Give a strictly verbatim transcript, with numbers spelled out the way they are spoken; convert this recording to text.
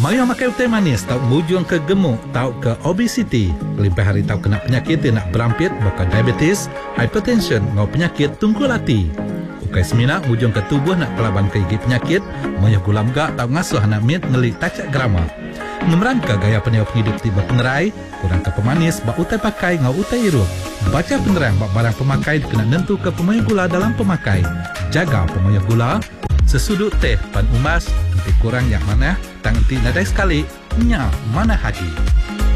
Maya makan teh manis tau mujung ke gemuk tau ke obesiti. Lebih hari tau kena penyakit yang nak berampit bakal diabetes, hypertension ngau penyakit tungku lati. Ukai semina mujung ke tubuh nak pelaban ke gigi penyakit, maya gulam gak tau ngasuh anak mit ngeli tacak grama. Memerangka gaya peniup hidup tiba pengerai, kurang ke pemanis bak utai pakai ngau utai irup. Baca penerang bak barang pemakai kena nentu ke pemaya gula dalam pemakai. Jaga pemaya gula. Sesudut teh pan umas, nanti kurang yang mana, tang nanti nadai sekali, nya mana hati.